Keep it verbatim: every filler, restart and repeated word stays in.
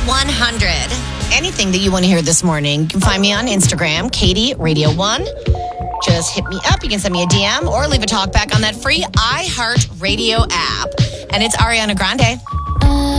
one hundred. Anything that you want to hear this morning, you can find me on Instagram, Katie Radio One. Just hit me up. You can send me a D M or leave a talk back on that free iHeartRadio app. And it's Ariana Grande.